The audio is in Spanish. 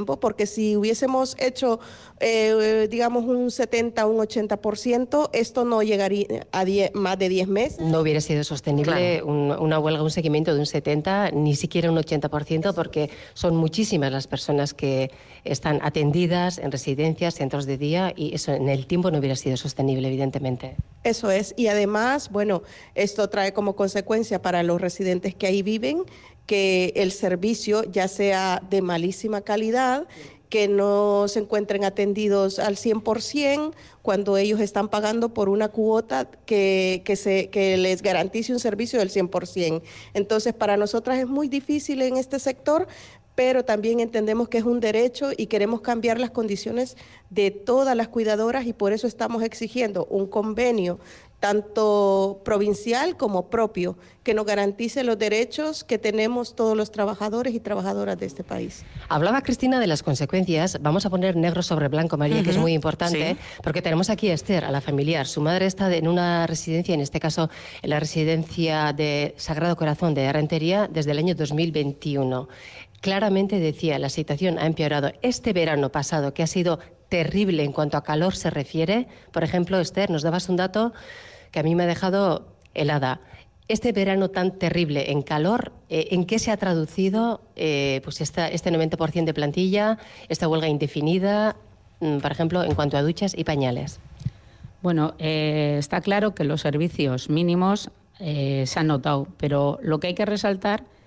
tiempo, porque si hubiésemos hecho, digamos, un 70, un 80%, esto no llegaría a más de 10 meses. No hubiera sido sostenible una huelga, un seguimiento de un 70, ni siquiera un 80%, porque son muchísimas las personas que están atendidas en residencias, centros de día, y eso en el tiempo no hubiera sido sostenible, evidentemente. Eso es, y además, bueno, esto trae como consecuencia para los residentes que ahí viven que el servicio ya sea de malísima calidad, que no se encuentren atendidos al 100% cuando ellos están pagando por una cuota que les garantice un servicio del 100%. Entonces, para nosotras es muy difícil en este sector, pero también entendemos que es un derecho y queremos cambiar las condiciones de todas las cuidadoras y por eso estamos exigiendo un convenio tanto provincial como propio, que nos garantice los derechos que tenemos todos los trabajadores y trabajadoras de este país. Hablaba Cristina de las consecuencias. Vamos a poner negro sobre blanco, María, que es muy importante, porque tenemos aquí a Esther, a la familiar. Su madre está en una residencia, en este caso en la residencia de Sagrado Corazón de Rentería, desde el año 2021. Claramente decía, la situación ha empeorado. Este verano pasado, que ha sido terrible en cuanto a calor se refiere, por ejemplo, Esther, nos dabas un dato que a mí me ha dejado helada. Este verano tan terrible en calor, ¿en qué se ha traducido pues este 90% de plantilla, esta huelga indefinida, por ejemplo, en cuanto a duchas y pañales? Bueno, está claro que los servicios mínimos se han notado, pero lo que hay que resaltar